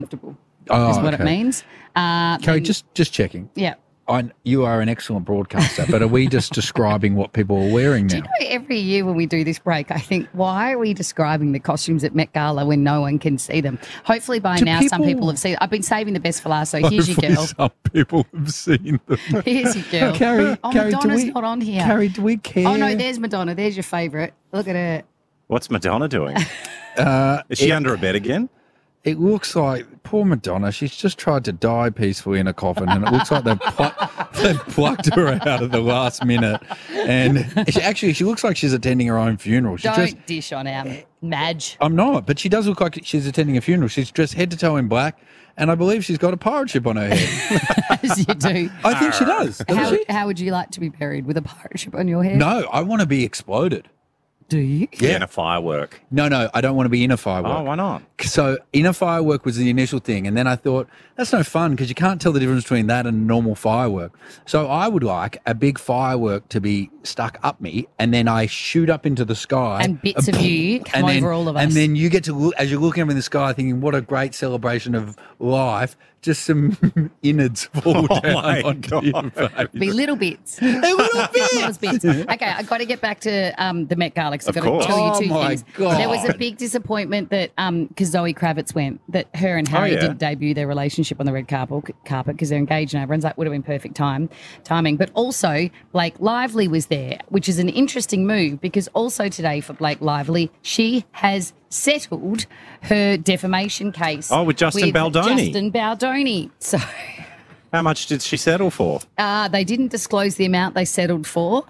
comfortable is what it means. Carrie, just checking. Yeah. You are an excellent broadcaster, but are we just describing what people are wearing now? Do you know, every year when we do this break, I think, why are we describing the costumes at Met Gala when no one can see them? Hopefully by now some people have seen it. I've been saving the best for last, so here's your girl. Some people have seen them. Here's your girl. Carrie, Madonna's not on here. Carrie, do we care? Oh, no, there's Madonna. There's your favourite. Look at her. What's Madonna doing? Is she under a bed again? It looks like poor Madonna. She's just tried to die peacefully in a coffin, and it looks like they've plucked her out at the last minute. And she looks like she's attending her own funeral. Don't dish on our Madge. I'm not, but she does look like she's attending a funeral. She's dressed head to toe in black, and I believe she's got a pirate ship on her head. As you do. I think she does. How would you like to be buried, with a pirate ship on your head? No, I want to be exploded. Do you? Yeah, in a firework. No, I don't want to be in a firework. Oh, why not? So in a firework was the initial thing, and then I thought, that's no fun because you can't tell the difference between that and a normal firework. So I would like a big firework to be stuck up me, and then I shoot up into the sky. And bits of you come over all of us. And then you get to look, as you're looking up in the sky thinking, what a great celebration of life, just some innards fall down onto your face. Be little bits. Little bits. Okay, I've got to get back to the Met Gala because I've got to tell you two things. God. There was a big disappointment that, because Zoe Kravitz went, that her and Harry didn't debut their relationship on the red carpet because they're engaged and everyone's like, would have been perfect timing. But also, Blake Lively was there, which is an interesting move because also today for Blake Lively, she has settled her defamation case. Oh, with Justin Baldoni. So, how much did she settle for? they didn't disclose the amount they settled for.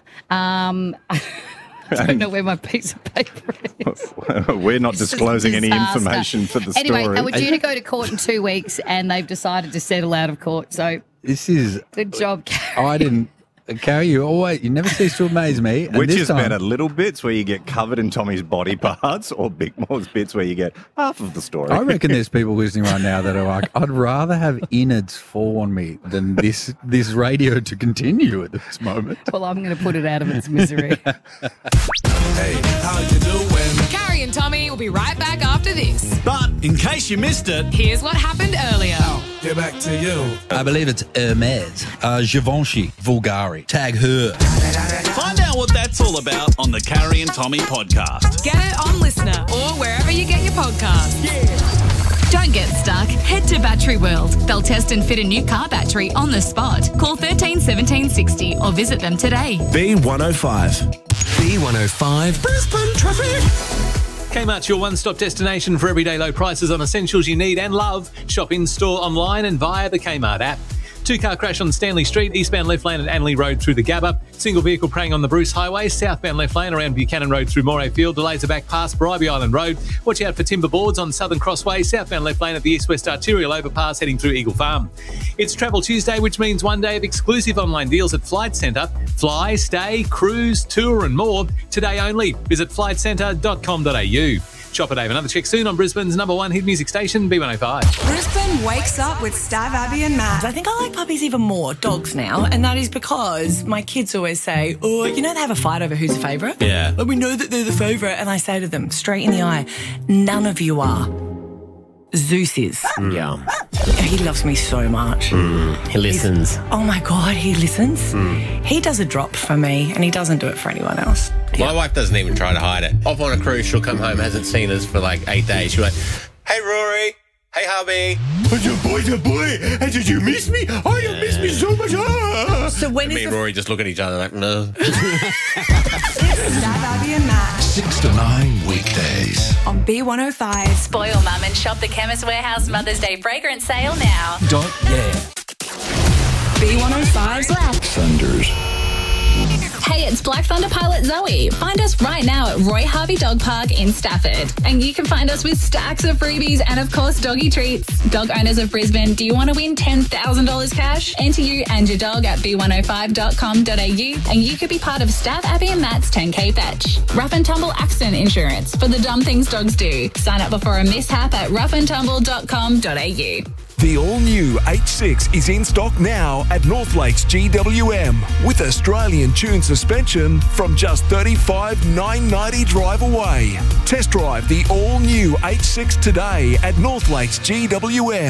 I don't know where my piece of paper is. We're not disclosing any information for the story. Anyway, they were due to go to court in 2 weeks and they've decided to settle out of court. So this is good job, Carrie. Carrie, you never cease to amaze me. Which is better, little bits where you get covered in Tommy's body parts or Big More's bits where you get half of the story? I reckon there's people listening right now that are like, I'd rather have innards fall on me than this radio to continue at this moment. Well, I'm going to put it out of its misery. Hey, how you doing? Carrie and Tommy will be right back after this. But in case you missed it, here's what happened earlier. Get back to you. I believe it's Hermes, Givenchy, Vulgari. Tag her. Find out what that's all about on the Carrie and Tommy podcast. Get it on Listener or wherever you get your podcasts. Yeah. Don't get stuck. Head to Battery World. They'll test and fit a new car battery on the spot. Call 13 17 60 or visit them today. B105. B105 Brisbane traffic. Kmart's your one-stop destination for everyday low prices on essentials you need and love. Shop in-store, online and via the Kmart app. Two-car crash on Stanley Street, eastbound left lane at Anley Road through the Gabba. Single vehicle preying on the Bruce Highway, southbound left lane around Buchanan Road through Moray Field. Delays are back past Bribey Island Road. Watch out for timber boards on Southern Crossway, southbound left lane at the east-west arterial overpass heading through Eagle Farm. It's Travel Tuesday, which means one day of exclusive online deals at Flight Centre. Fly, stay, cruise, tour and more. Today only. Visit flightcentre.com.au. Shop at Ave. Another check soon on Brisbane's #1 hit music station, B105. Brisbane wakes up with Stav, Abby and Matt. I think I like puppies even more, dogs now, and that is because my kids always say, oh, you know they have a fight over who's the favourite? Yeah. Like, we know that they're the favourite, and I say to them, straight in the eye, none of you are. Zeus is. Yeah. He loves me so much. He listens. Oh my God, he listens. He does a drop for me and he doesn't do it for anyone else. My wife doesn't even try to hide it. Off on a cruise, she'll come home, hasn't seen us for like 8 days. She'll be like, hey, Rory. Hey, hubby. Oh, boy. Hey, did you miss me? Oh, you missed me so much. So when me and Rory just look at each other like, no. Stav, Abby and Matt 6 to 9 weekdays on B105. Spoil Mum and shop the Chemist Warehouse Mother's Day fragrance sale now. B105's Black Thunders. Hey, it's Black Thunder pilot Zoe. Find us right now at Roy Harvey Dog Park in Stafford. And you can find us with stacks of freebies and, of course, doggy treats. Dog owners of Brisbane, do you want to win $10,000 cash? Enter you and your dog at b105.com.au and you could be part of Stav, Abby and Matt's 10K fetch. Rough and Tumble Accident Insurance for the dumb things dogs do. Sign up before a mishap at roughandtumble.com.au. The all-new H6 is in stock now at North Lakes GWM with Australian tuned suspension from just $35,990 drive away. Test drive the all-new H6 today at North Lakes GWM.